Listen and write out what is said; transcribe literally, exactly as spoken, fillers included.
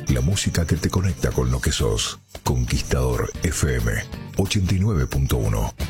La música que te conecta con lo que sos. Conquistador F M ochenta y nueve punto uno.